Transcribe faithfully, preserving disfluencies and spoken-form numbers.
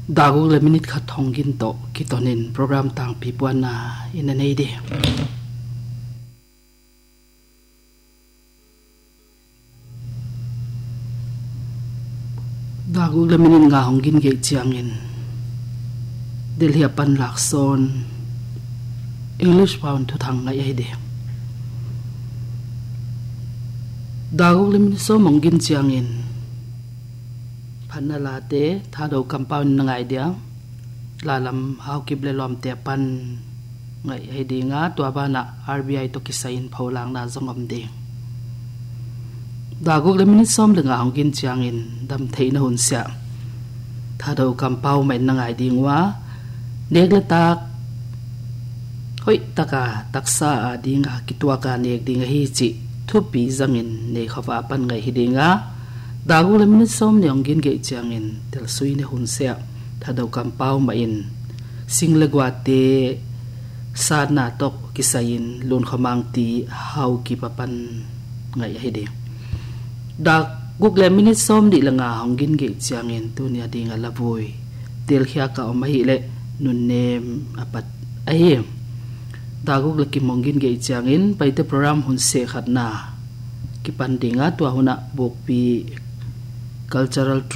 dagu le minute khat thongin to kitonin program tang pipuan na in an ide dagu le minute nga hongin ge chiangin delhia pan lakson English pound thu thang ngai ide dagu le minute so mongin chiangin panna la te tha do compound na ngai dia la lam hau kible lom te pan ngai ai dinga to ba na R B I to kisain pholang na zongom de dagu le minute som le nga hongin chiangin dam theina hun sia tha do compound mai na ngai dingwa nekla tak hoi taka taksa dinga kitwa ka nek dinga hi chi thupi zangin ne khawa pan ngai hi dinga dagu le minute som ne ongin ge chiangin tel sui ne hun sia thado kampau ma in single gwate sadna tok kisain lun khamang ti hau ki papan ngai hi de dak guk le minute som di langa ongin ge chiangin tu nia dinga la voi tel khia ka o mai le nun nem apat ai dagu le ki mongin ge chiangin paite program hun se khatna ki pandinga to huna bokpi cultural